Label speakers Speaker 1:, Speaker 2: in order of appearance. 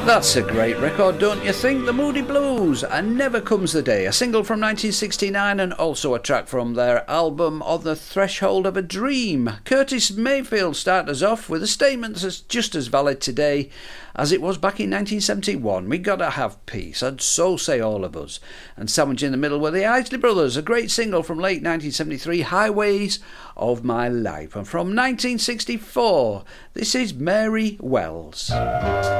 Speaker 1: That's a great record, don't you think? The Moody Blues and Never Comes the Day, a single from 1969 and also a track from their album On the Threshold of a Dream. Curtis Mayfield started us off with a statement that's just as valid today as it was back in 1971. We gotta have peace, and so say all of us. And sandwiched in the middle were the Isley Brothers, a great single from late 1973, Highways of My Life. And from 1964, this is Mary Wells.